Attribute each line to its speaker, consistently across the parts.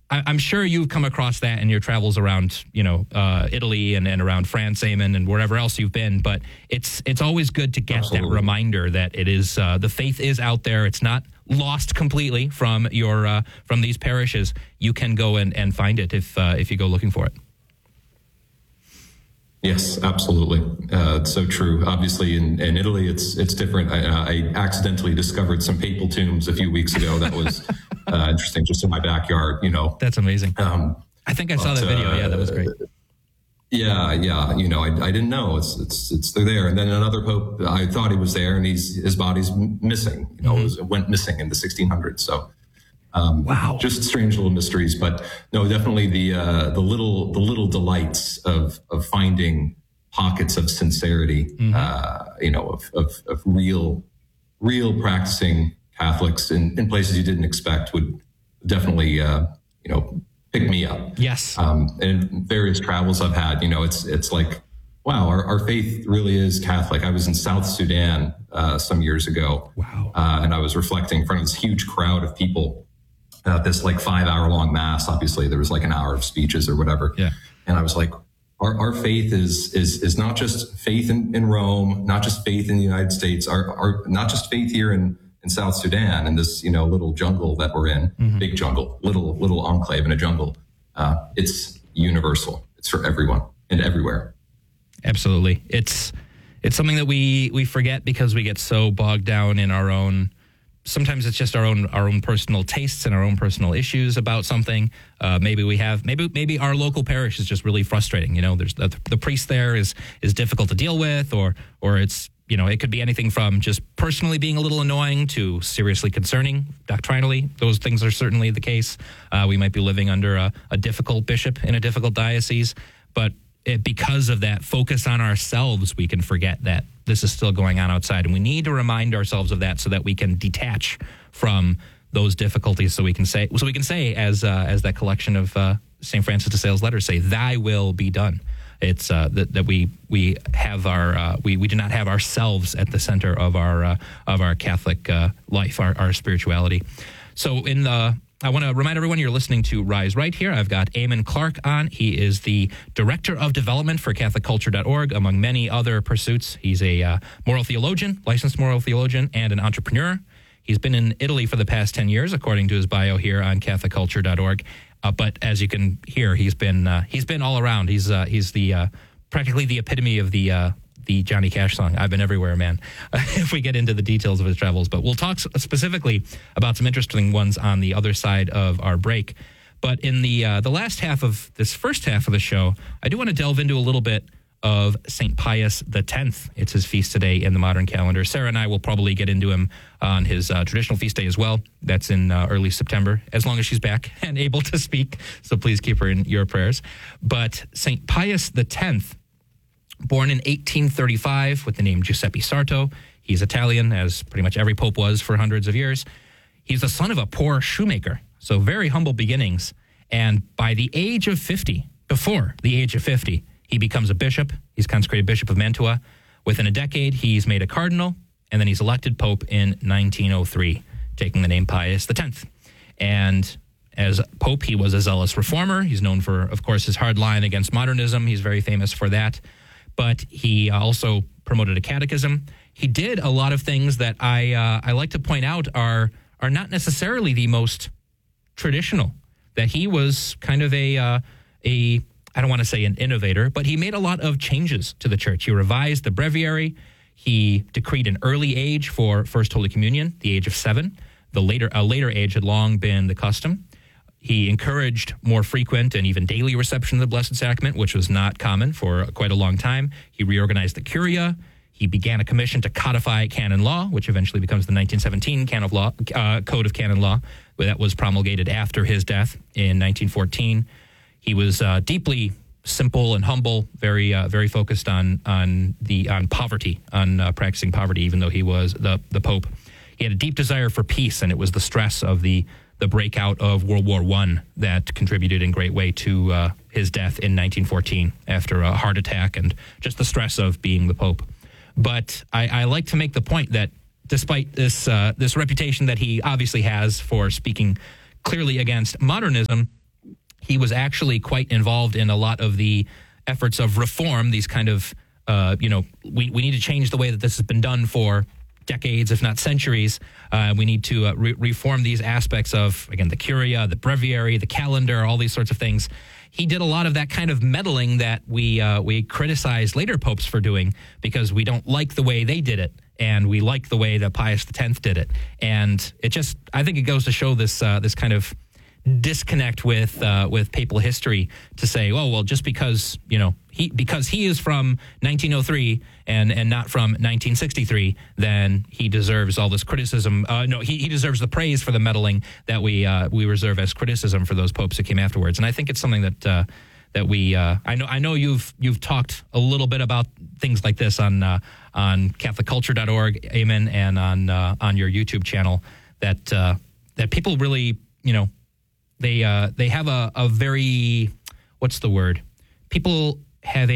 Speaker 1: I'm sure you've come across that in your travels around, Italy and around France, Eamon, and wherever else you've been. But it's always good to get that reminder that it is the faith is out there. It's not lost completely from your from these parishes. You can go and find it if you go looking for it.
Speaker 2: Yes, absolutely. It's so true. Obviously, in Italy, it's different. I accidentally discovered some papal tombs a few weeks ago. That was interesting, just in my backyard.
Speaker 1: That's amazing. I think I saw that video. Yeah, that was great.
Speaker 2: Yeah. I didn't know they're there. And then another pope, I thought he was there, and his body's missing. It went missing in the 1600s. So.
Speaker 1: Wow!
Speaker 2: Just strange little mysteries, but no, definitely the little delights of finding pockets of sincerity, of real practicing Catholics in places you didn't expect would definitely pick me up.
Speaker 1: Yes.
Speaker 2: And various travels I've had, it's like, wow, our faith really is Catholic. I was in South Sudan some years ago.
Speaker 1: Wow.
Speaker 2: And I was reflecting in front of this huge crowd of people. This 5-hour long mass. Obviously, there was an hour of speeches or whatever.
Speaker 1: Yeah.
Speaker 2: And I was like, our faith is not just faith in Rome, not just faith in the United States, our not just faith here in South Sudan, in this little jungle that we're in, big jungle, little enclave in a jungle. It's universal. It's for everyone and everywhere.
Speaker 1: Absolutely. It's something that we forget because we get so bogged down in our own. Sometimes it's just our own personal tastes and our own personal issues about something. Maybe our local parish is just really frustrating. There's the priest there is difficult to deal with, or it's it could be anything from just personally being a little annoying to seriously concerning doctrinally. Those things are certainly the case. We might be living under a difficult bishop in a difficult diocese, but because of that focus on ourselves, we can forget that this is still going on outside. And we need to remind ourselves of that so that we can detach from those difficulties. So we can say, as that collection of St. Francis de Sales letters say, "Thy will be done." It's that we have we do not have ourselves at the center of our Catholic life, our spirituality. So I want to remind everyone you're listening to Rise Right here. I've got Eamon Clark on. He is the Director of Development for CatholicCulture.org, among many other pursuits. He's a moral theologian, licensed moral theologian, and an entrepreneur. He's been in Italy for the past 10 years, according to his bio here on CatholicCulture.org. But as you can hear, he's been all around. He's the practically the epitome of the Johnny Cash song, "I've Been Everywhere, Man," if we get into the details of his travels. But we'll talk specifically about some interesting ones on the other side of our break. But in the last half of this first half of the show, I do want to delve into a little bit of St. Pius X. It's his feast today in the modern calendar. Sarah and I will probably get into him on his traditional feast day as well. That's in early September, as long as she's back and able to speak. So please keep her in your prayers. But St. Pius X, born in 1835 with the name Giuseppe Sarto. He's Italian, as pretty much every pope was for hundreds of years. He's the son of a poor shoemaker, so very humble beginnings. And by the age of 50, before the age of 50, he becomes a bishop. He's consecrated Bishop of Mantua. Within a decade, he's made a cardinal, and then he's elected pope in 1903, taking the name Pius X. And as pope, he was a zealous reformer. He's known for, of course, his hard line against modernism. He's very famous for that. But he also promoted a catechism. He did a lot of things that I like to point out are not necessarily the most traditional. That he was kind of a I don't want to say an innovator, but he made a lot of changes to the church. He revised the breviary. He decreed an early age for First Holy Communion, the age of 7. A later age had long been the custom. He encouraged more frequent and even daily reception of the Blessed Sacrament, which was not common for quite a long time. He reorganized the Curia. He began a commission to codify canon law, which eventually becomes the 1917 Code of Canon Law, that was promulgated after his death in 1914. He was deeply simple and humble, very focused on poverty, on practicing poverty, even though he was the Pope. He had a deep desire for peace, and it was the stress of the breakout of World War I that contributed in great way to his death in 1914 after a heart attack and just the stress of being the Pope. But I like to make the point that despite this reputation that he obviously has for speaking clearly against modernism, he was actually quite involved in a lot of the efforts of reform, these kind of, we need to change the way that this has been done for decades, if not centuries. We need to reform these aspects of, again, the Curia, the Breviary, the calendar, all these sorts of things. He did a lot of that kind of meddling that we criticize later popes for doing because we don't like the way they did it, and we like the way that Pius X did it. And it just, I think it goes to show this this kind of disconnect with papal history to say, oh, well, just because, he is from 1903 and not from 1963, then he deserves all this criticism. No, he deserves the praise for the meddling that we reserve as criticism for those popes who came afterwards. And I think it's something that we I know you've talked a little bit about things like this on CatholicCulture.org, amen, and on your YouTube channel that people really, they have a very, what's the word? People have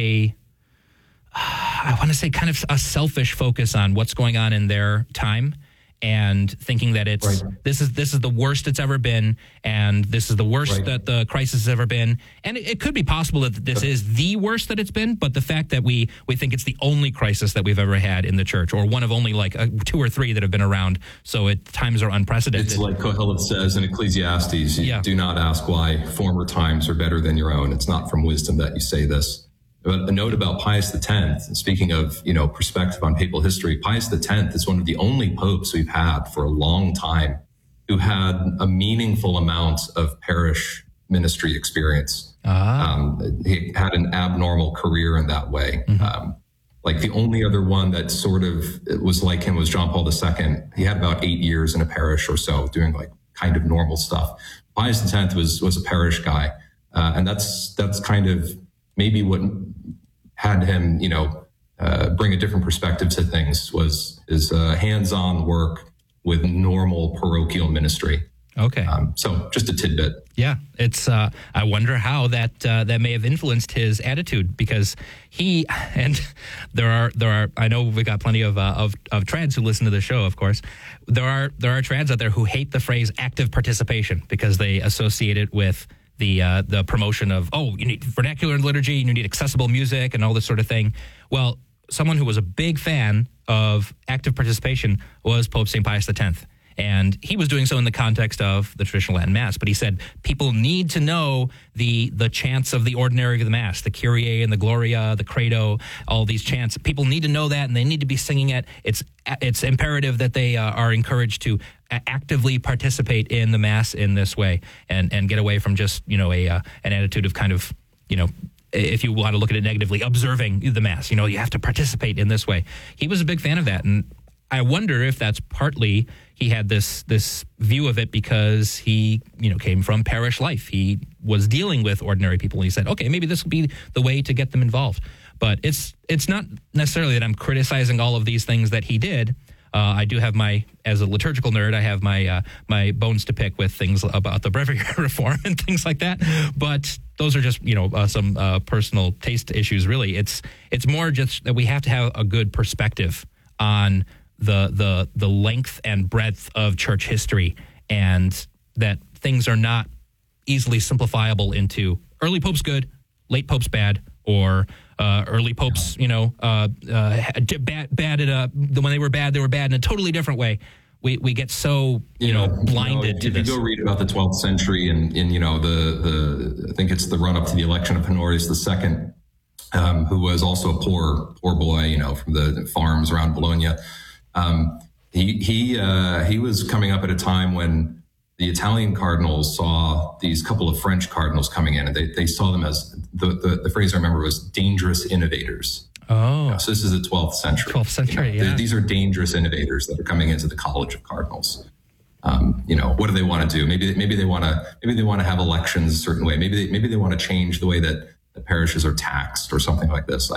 Speaker 1: I want to say kind of a selfish focus on what's going on in their time and thinking that it's right. This is the worst it's ever been, and this is the worst right. that the crisis has ever been. And it could be possible that this is the worst that it's been, but the fact that we think it's the only crisis that we've ever had in the church, or one of only like 2 or 3 that have been around, so times are unprecedented.
Speaker 2: It's like Kohelet says in Ecclesiastes, do not ask why former times are better than your own. It's not from wisdom that you say this. But a note about Pius X, speaking of, perspective on papal history, Pius X is one of the only popes we've had for a long time who had a meaningful amount of parish ministry experience. He had an abnormal career in that way. Mm-hmm. Like the only other one that sort of was like him was John Paul II. He had about 8 years in a parish or so doing like kind of normal stuff. Pius X was a parish guy. And that's kind of maybe what had him, bring a different perspective to things is hands-on work with normal parochial ministry.
Speaker 1: Okay.
Speaker 2: So just a tidbit.
Speaker 1: Yeah, it's. I wonder how that may have influenced his attitude, because there are. I know we got plenty of trads who listen to the show. Of course, there are trads out there who hate the phrase active participation because they associate it with the promotion of, you need vernacular liturgy, you need accessible music and all this sort of thing. Well, someone who was a big fan of active participation was Pope St. Pius X. And he was doing so in the context of the traditional Latin Mass. But he said people need to know the chants of the ordinary of the Mass, the Kyrie and the Gloria, the Credo, all these chants. People need to know that, and they need to be singing it. It's imperative that they are encouraged to actively participate in the Mass in this way and get away from just, an attitude of kind of, if you want to look at it negatively, observing the Mass. You have to participate in this way. He was a big fan of that, and I wonder if that's partly he had this view of it because he, came from parish life. He was dealing with ordinary people, and he said, okay, maybe this will be the way to get them involved. But it's not necessarily that I'm criticizing all of these things that he did. I do have as a liturgical nerd, I have my bones to pick with things about the breviary reform and things like that. But those are just, some personal taste issues, really. It's more just that we have to have a good perspective on the length and breadth of church history, and that things are not easily simplifiable into early popes good, late popes bad, or early popes, bad when they were bad in a totally different way. We get so blinded to this.
Speaker 2: If you go read about the 12th century and the I think it's the run up to the election of Honorius II, who was also a poor boy, from the farms around Bologna. He was coming up at a time when the Italian cardinals saw these couple of French cardinals coming in, and they saw them as the phrase I remember was dangerous innovators.
Speaker 1: Oh,
Speaker 2: so this is the 12th century.
Speaker 1: 12th century, yeah.
Speaker 2: These are dangerous innovators that are coming into the College of Cardinals. What do they want to do? Maybe they want to have elections a certain way. Maybe they want to change the way that the parishes are taxed or something like this.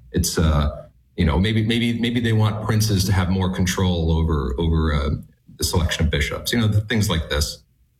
Speaker 2: Maybe they want princes to have more control over the selection of bishops, things like this.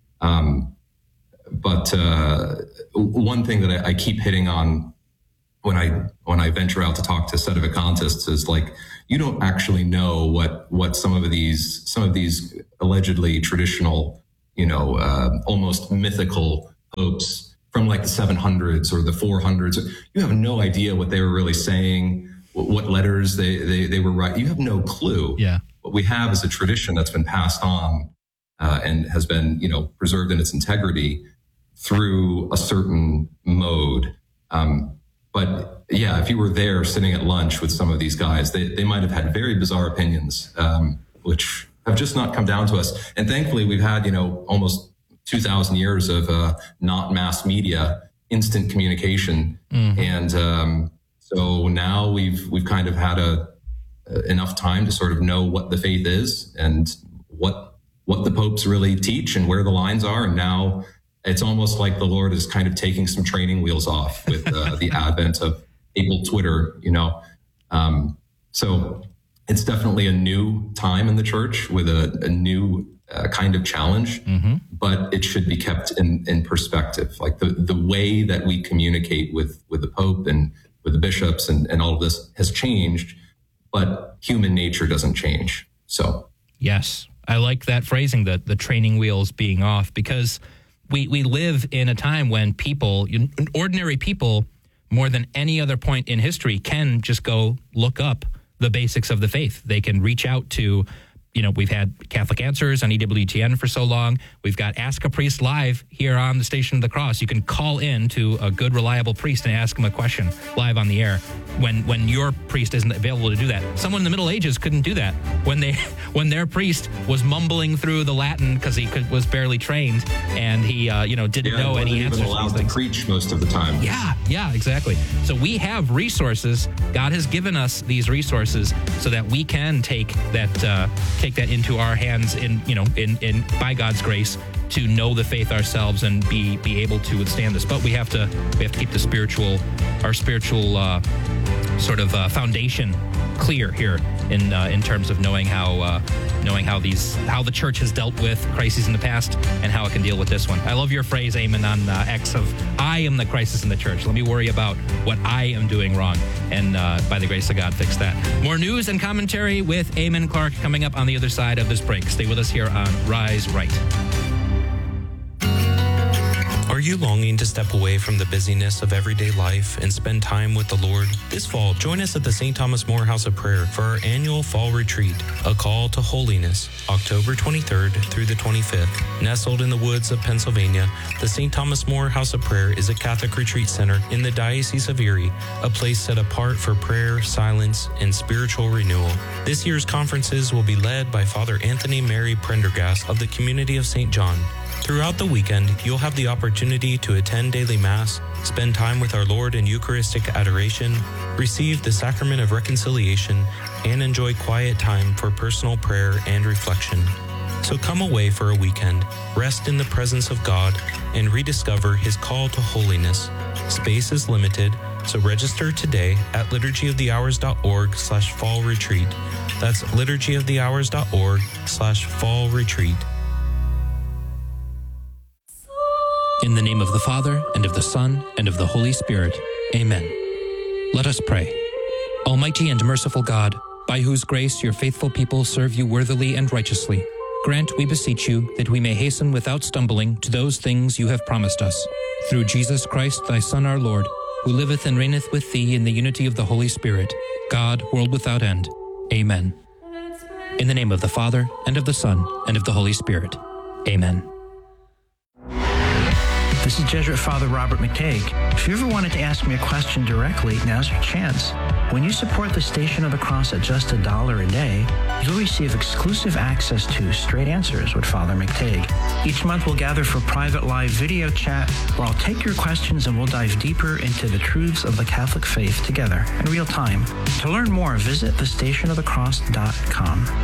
Speaker 2: But one thing that I keep hitting on when I venture out to talk to sedevacantists is like, you don't actually know what some of these allegedly traditional, almost mythical popes from like the 700s or the 400s. You have no idea what they were really saying, what letters they were writing. You have no clue.
Speaker 1: Yeah.
Speaker 2: What we have is a tradition that's been passed on and has been, preserved in its integrity through a certain mode. But yeah, if you were there sitting at lunch with some of these guys, they might have had very bizarre opinions, which have just not come down to us. And thankfully, we've had, almost 2,000 years of not mass media, instant communication. Mm-hmm. And so now we've kind of had enough time to sort of know what the faith is and what the popes really teach and where the lines are. And now it's almost like the Lord is kind of taking some training wheels off with the advent of able Twitter, So it's definitely a new time in the church with a new kind of challenge, mm-hmm. but it should be kept in perspective. Like the way that we communicate with the Pope and with the bishops and all of this has changed, but human nature doesn't change. So
Speaker 1: yes, I like that phrasing, the training wheels being off, because we live in a time when people, ordinary people, more than any other point in history, can just go look up the basics of the faith. They can reach out to, we've had Catholic Answers on EWTN for so long. We've got Ask a Priest live here on the Station of the Cross. You can call in to a good, reliable priest and ask him a question live on the air when your priest isn't available to do that. Someone in the Middle Ages couldn't do that when their priest was mumbling through the Latin because he was barely trained and he didn't know any answers.
Speaker 2: Even allowed to preach most of the time.
Speaker 1: Yeah, exactly. So we have resources. God has given us these resources so that we can take that into our hands in by God's grace to know the faith ourselves and be able to withstand this. But we have to keep our spiritual foundation clear here in terms of knowing how the church has dealt with crises in the past and how it can deal with this one. I love your phrase, Eamon, on X of I am the crisis in the church. Let me worry about what I am doing wrong, and by the grace of God, fix that. More news and commentary with Eamon Clark coming up on the other side of this break. Stay with us here on Rise Right.
Speaker 3: Are you longing to step away from the busyness of everyday life and spend time with the Lord? This fall, join us at the St. Thomas More House of Prayer for our annual fall retreat, A Call to Holiness, October 23rd through the 25th. Nestled in the woods of Pennsylvania, the St. Thomas More House of Prayer is a Catholic retreat center in the Diocese of Erie, a place set apart for prayer, silence, and spiritual renewal. This year's conferences will be led by Father Anthony Mary Prendergast of the Community of St. John. Throughout the weekend, you'll have the opportunity to attend daily Mass, spend time with our Lord in Eucharistic adoration, receive the Sacrament of Reconciliation, and enjoy quiet time for personal prayer and reflection. So come away for a weekend, rest in the presence of God, and rediscover His call to holiness. Space is limited, so register today at liturgyofthehours.org/fall retreat. That's liturgyofthehours.org/fall retreat.
Speaker 4: In the name of the Father, and of the Son, and of the Holy Spirit. Amen. Let us pray. Almighty and merciful God, by whose grace your faithful people serve you worthily and righteously, grant, we beseech you, that we may hasten without stumbling to those things you have promised us. Through Jesus Christ, thy Son, our Lord, who liveth and reigneth with thee in the unity of the Holy Spirit, God, world without end. Amen. In the name of the Father, and of the Son, and of the Holy Spirit. Amen.
Speaker 5: This is Jesuit Father Robert McTague. If you ever wanted to ask me a question directly, now's your chance. When you support the Station of the Cross at just $1 a day, you'll receive exclusive access to Straight Answers with Father McTague. Each month we'll gather for private live video chat where I'll take your questions and we'll dive deeper into the truths of the Catholic faith together in real time. To learn more, visit thestationofthecross.com.